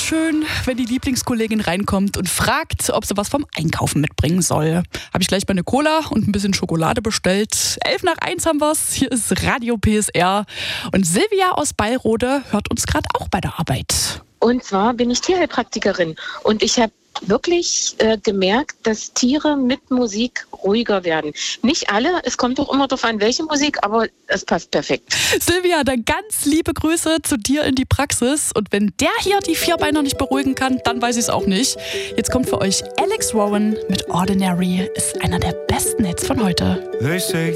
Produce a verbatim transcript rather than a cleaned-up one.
schön, wenn die Lieblingskollegin reinkommt und fragt, ob sie was vom Einkaufen mitbringen soll. Habe ich gleich mal eine Cola und ein bisschen Schokolade bestellt. Elf nach eins haben wir's. Hier ist Radio P S R. Und Silvia aus Ballrode hört uns gerade auch bei der Arbeit. Und zwar bin ich Tierheilpraktikerin und ich habe wirklich äh, gemerkt, dass Tiere mit Musik ruhiger werden. Nicht alle, es kommt auch immer darauf an, welche Musik, aber es passt perfekt. Silvia, dann ganz liebe Grüße zu dir in die Praxis. Und wenn der hier die Vierbeiner nicht beruhigen kann, dann weiß ich es auch nicht. Jetzt kommt für euch Alex Rowan mit Ordinary. Ist einer der besten Hits von heute.